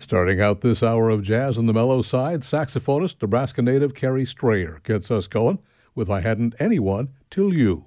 Starting out this hour of jazz on the mellow side, saxophonist, Nebraska native Carrie Strayer gets us going with I Hadn't Anyone Till You.